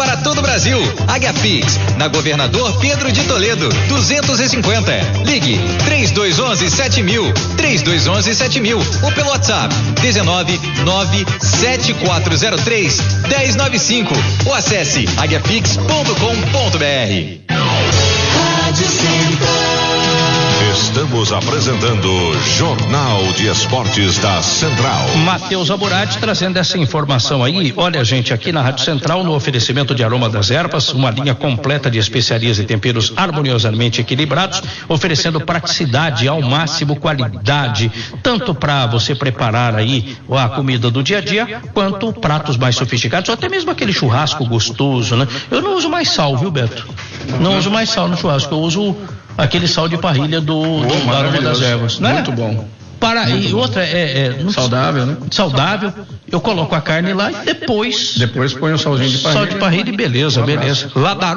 para todo o Brasil. Águia Pix, na Governador Pedro de Toledo, 250. Ligue 3211-7000, 3211-7000 ou pelo WhatsApp 1997403-1095 ou acesse aguiapix.com.br. Rádio Central. Estamos apresentando Jornal de Esportes da Central. Matheus Aburati trazendo essa informação aí. Olha, gente, aqui na Rádio Central, no oferecimento de Aroma das Ervas, uma linha completa de especiarias e temperos harmoniosamente equilibrados, oferecendo praticidade ao máximo, qualidade, tanto para você preparar aí a comida do dia a dia, quanto pratos mais sofisticados, ou até mesmo aquele churrasco gostoso, né? Eu não uso mais sal, viu, Beto? Não uso mais sal no churrasco, eu uso aquele sal de parrilha do Aroma das Ervas, né? Muito bom. E outra saudável, né? Saudável. Eu coloco a carne lá e depois põe o salzinho de parrilha. Sal de parrilha e beleza. Lá da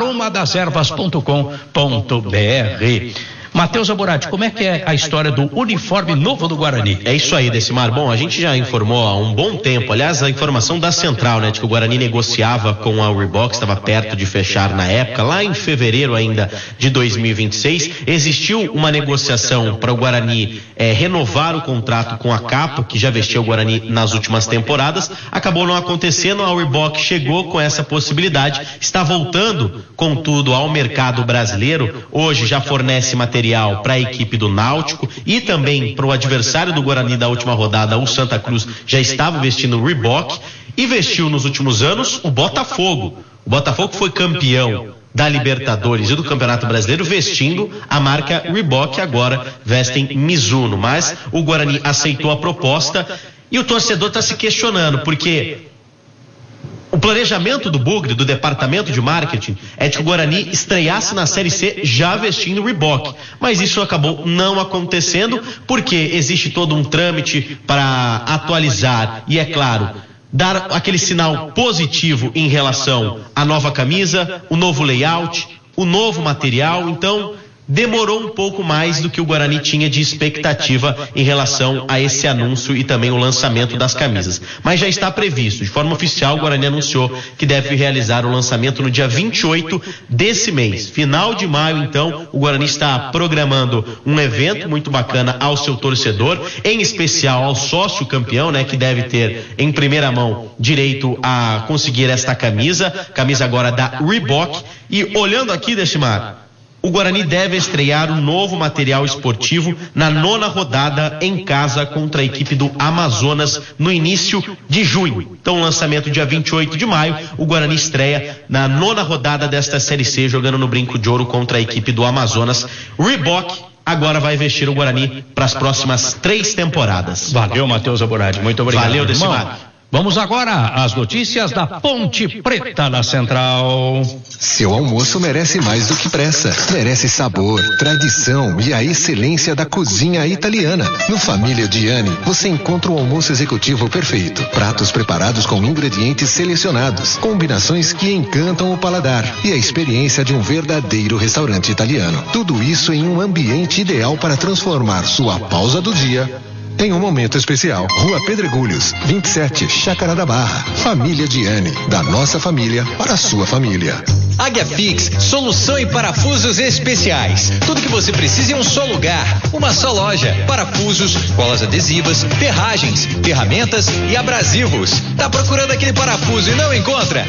aromadeservas.com.br. Matheus Aburati, como é que é a história do uniforme novo do Guarani? É isso aí, Decimar. Bom, a gente já informou há um bom tempo, aliás, a informação da Central, né, de que o Guarani negociava com a Reebok, estava perto de fechar na época, lá em fevereiro ainda de 2026, existiu uma negociação para o Guarani renovar o contrato com a Capa, que já vestiu o Guarani nas últimas temporadas, acabou não acontecendo, a Reebok chegou com essa possibilidade, está voltando, contudo, ao mercado brasileiro, hoje já fornece material para a equipe do Náutico e também para o adversário do Guarani da última rodada, o Santa Cruz, já estava vestindo o Reebok e vestiu nos últimos anos o Botafogo. O Botafogo foi campeão da Libertadores e do Campeonato Brasileiro vestindo a marca Reebok, agora vestem Mizuno, mas o Guarani aceitou a proposta e o torcedor está se questionando, porque o planejamento do Bugre, do departamento de marketing, é de que o Guarani estreasse na Série C já vestindo o Reebok. Mas isso acabou não acontecendo porque existe todo um trâmite para atualizar e, é claro, dar aquele sinal positivo em relação à nova camisa, o novo layout, o novo material. Então, demorou um pouco mais do que o Guarani tinha de expectativa em relação a esse anúncio e também o lançamento das camisas. Mas já está previsto, de forma oficial, o Guarani anunciou que deve realizar o lançamento no dia 28 desse mês. Final de maio, então, o Guarani está programando um evento muito bacana ao seu torcedor, em especial ao sócio campeão, né, que deve ter em primeira mão direito a conseguir esta camisa agora da Reebok. E olhando aqui, Decimar, o Guarani deve estrear um novo material esportivo na 9ª rodada em casa contra a equipe do Amazonas no início de junho. Então, lançamento dia 28 de maio, o Guarani estreia na 9ª rodada desta Série C, jogando no Brinco de Ouro contra a equipe do Amazonas. Reebok agora vai vestir o Guarani para as próximas 3 temporadas. Valeu, Matheus Aburati, muito obrigado. Valeu, Decimar. Vamos agora às notícias da Ponte Preta da Central. Seu almoço merece mais do que pressa. Merece sabor, tradição e a excelência da cozinha italiana. No Família Diani, você encontra o almoço executivo perfeito. Pratos preparados com ingredientes selecionados, combinações que encantam o paladar e a experiência de um verdadeiro restaurante italiano. Tudo isso em um ambiente ideal para transformar sua pausa do dia em um momento especial. Rua Pedregulhos, 27, Chácara da Barra. Família Diani, da nossa família para a sua família. Águia Pix, solução em parafusos especiais. Tudo que você precisa em um só lugar, uma só loja. Parafusos, colas adesivas, ferragens, ferramentas e abrasivos. Tá procurando aquele parafuso e não encontra?